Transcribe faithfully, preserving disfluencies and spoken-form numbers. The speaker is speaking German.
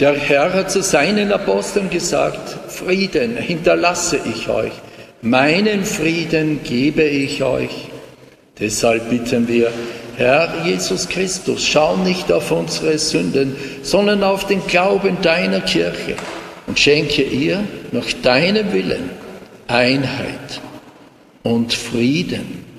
Der Herr hat zu seinen Aposteln gesagt, Frieden hinterlasse ich euch, meinen Frieden gebe ich euch. Deshalb bitten wir, Herr Jesus Christus, schau nicht auf unsere Sünden, sondern auf den Glauben deiner Kirche und schenke ihr nach deinem Willen Einheit und Frieden.